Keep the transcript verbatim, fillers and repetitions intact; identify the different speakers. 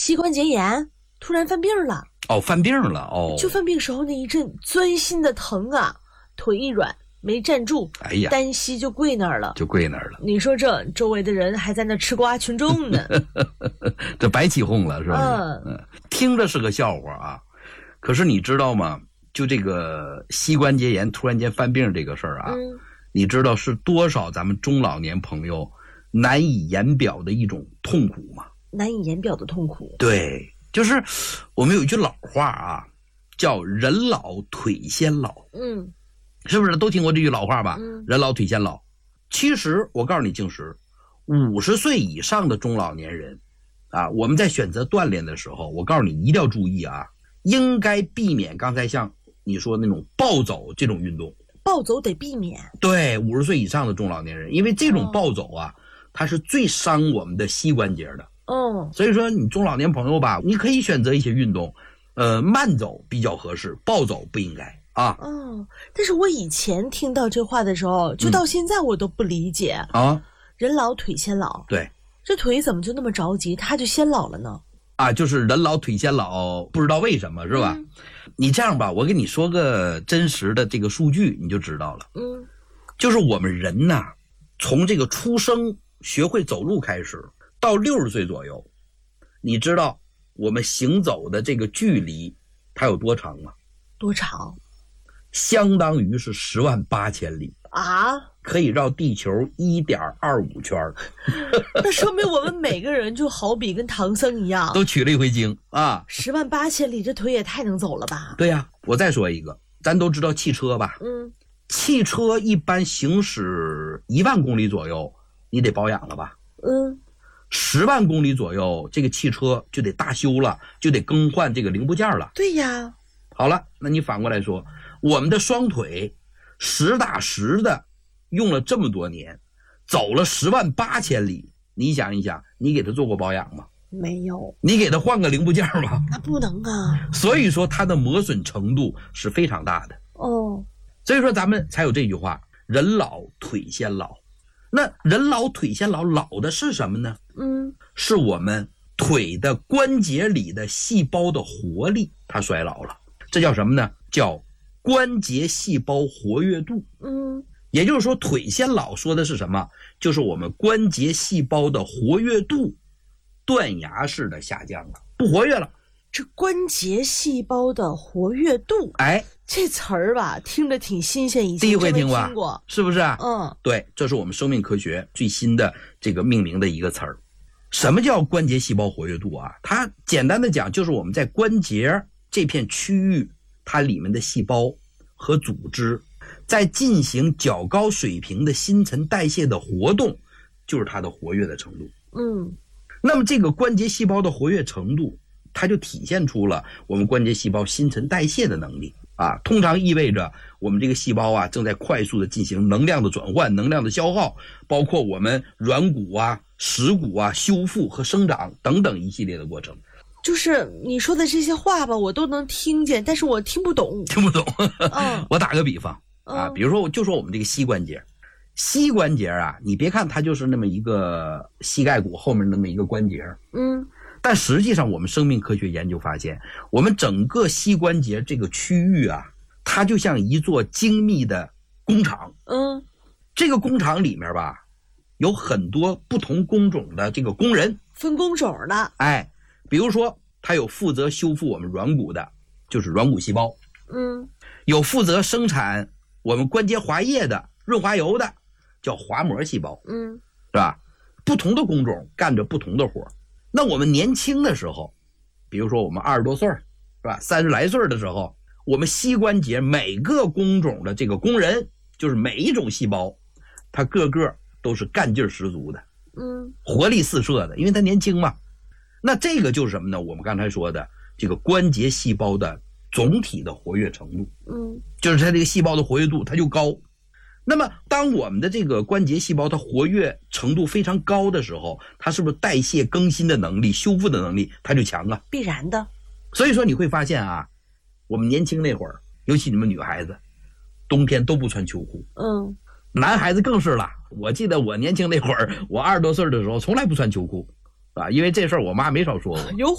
Speaker 1: 膝关节炎，突然犯病了。
Speaker 2: 哦，犯病了哦。
Speaker 1: 就犯病时候那一阵钻心的疼啊，腿一软没站住，
Speaker 2: 哎呀，
Speaker 1: 单膝就跪那儿了，
Speaker 2: 就跪那儿了。
Speaker 1: 你说这周围的人还在那吃瓜群众呢，
Speaker 2: 这白起哄了是不是？
Speaker 1: 嗯
Speaker 2: 嗯，听着是个笑话啊，可是你知道吗？就这个膝关节炎突然间犯病这个事儿啊，
Speaker 1: 嗯，
Speaker 2: 你知道是多少咱们中老年朋友难以言表的一种痛苦吗？
Speaker 1: 难以言表的痛苦。
Speaker 2: 对，就是我们有一句老话啊，叫人老腿先老。
Speaker 1: 嗯，
Speaker 2: 是不是都听过这句老话吧？
Speaker 1: 嗯，
Speaker 2: 人老腿先老。其实我告诉你，静时五十岁以上的中老年人啊，我们在选择锻炼的时候，我告诉你一定要注意啊，应该避免刚才像你说那种暴走这种运动。
Speaker 1: 暴走得避免。
Speaker 2: 对，五十岁以上的中老年人，因为这种暴走啊，哦、它是最伤我们的膝关节的。
Speaker 1: 哦，
Speaker 2: 所以说你中老年朋友吧，你可以选择一些运动，呃，慢走比较合适，暴走不应该啊。
Speaker 1: 哦，但是我以前听到这话的时候，就到现在我都不理解、
Speaker 2: 嗯、啊。
Speaker 1: 人老腿先老，
Speaker 2: 对，
Speaker 1: 这腿怎么就那么着急，他就先老了呢？
Speaker 2: 啊，就是人老腿先老，不知道为什么是吧？嗯、你这样吧，我给你说个真实的这个数据，你就知道了。
Speaker 1: 嗯，
Speaker 2: 就是我们人呐，从这个出生学会走路开始。到六十岁左右，你知道我们行走的这个距离它有多长吗？
Speaker 1: 多长？
Speaker 2: 相当于是十万八千里
Speaker 1: 啊！
Speaker 2: 可以绕地球 一点二五圈。
Speaker 1: 那说明我们每个人就好比跟唐僧一样，
Speaker 2: 都取了一回经啊！
Speaker 1: 十万八千里，这腿也太能走了吧？
Speaker 2: 对呀、啊，我再说一个，咱都知道汽车吧？
Speaker 1: 嗯，
Speaker 2: 汽车一般行驶一万公里左右，你得保养了吧？
Speaker 1: 嗯。
Speaker 2: 十万公里左右，这个汽车就得大修了，就得更换这个零部件了。
Speaker 1: 对呀。
Speaker 2: 好了，那你反过来说，我们的双腿实打实的用了这么多年，走了十万八千里，你想一想，你给它做过保养吗？
Speaker 1: 没有。
Speaker 2: 你给它换个零部件吗？
Speaker 1: 那不能啊。
Speaker 2: 所以说它的磨损程度是非常大的。
Speaker 1: 哦。
Speaker 2: 所以说咱们才有这句话，人老腿先老。那人老腿先老，老的是什么呢？
Speaker 1: 嗯，
Speaker 2: 是我们腿的关节里的细胞的活力，它衰老了。这叫什么呢？叫关节细胞活跃度。
Speaker 1: 嗯，
Speaker 2: 也就是说，腿先老说的是什么？就是我们关节细胞的活跃度断崖式的下降了，不活跃了。
Speaker 1: 这关节细胞的活跃度，
Speaker 2: 哎，
Speaker 1: 这词儿吧，听着挺新鲜，以前
Speaker 2: 第一回听吧，
Speaker 1: 听过，
Speaker 2: 是不是？
Speaker 1: 嗯，
Speaker 2: 对，这是我们生命科学最新的这个命名的一个词儿。什么叫关节细胞活跃度啊？它简单的讲，就是我们在关节这片区域，它里面的细胞和组织在进行较高水平的新陈代谢的活动，就是它的活跃的程度。
Speaker 1: 嗯，
Speaker 2: 那么这个关节细胞的活跃程度，它就体现出了我们关节细胞新陈代谢的能力啊，通常意味着我们这个细胞啊正在快速的进行能量的转换、能量的消耗，包括我们软骨啊、蚀骨啊修复和生长等等一系列的过程。
Speaker 1: 就是你说的这些话吧，我都能听见，但是我听不懂。
Speaker 2: 听不懂。
Speaker 1: 嗯，
Speaker 2: 我打个比方啊，
Speaker 1: 嗯、
Speaker 2: 比如说就说我们这个膝关节，膝关节啊，你别看它就是那么一个膝盖骨后面那么一个关节，
Speaker 1: 嗯。
Speaker 2: 但实际上我们生命科学研究发现，我们整个膝关节这个区域啊，它就像一座精密的工厂。
Speaker 1: 嗯，
Speaker 2: 这个工厂里面吧，有很多不同工种的这个工人，
Speaker 1: 分工种的。
Speaker 2: 哎，比如说他有负责修复我们软骨的，就是软骨细胞。
Speaker 1: 嗯，
Speaker 2: 有负责生产我们关节滑液的、润滑油的，叫滑膜细胞。
Speaker 1: 嗯，
Speaker 2: 是吧？不同的工种干着不同的活。那我们年轻的时候，比如说我们二十多岁，是吧？三十来岁的时候，我们膝关节每个工种的这个工人，就是每一种细胞，它个个都是干劲十足的，
Speaker 1: 嗯，
Speaker 2: 活力四射的，因为它年轻嘛。那这个就是什么呢？我们刚才说的这个关节细胞的总体的活跃程度，
Speaker 1: 嗯，
Speaker 2: 就是它这个细胞的活跃度它就高。那么当我们的这个关节细胞它活跃程度非常高的时候，它是不是代谢更新的能力、修复的能力它就强啊？
Speaker 1: 必然的。
Speaker 2: 所以说你会发现啊，我们年轻那会儿，尤其你们女孩子，冬天都不穿秋裤。
Speaker 1: 嗯，
Speaker 2: 男孩子更是了。我记得我年轻那会儿，我二十多岁的时候从来不穿秋裤，啊，因为这事儿我妈没少说我。
Speaker 1: 有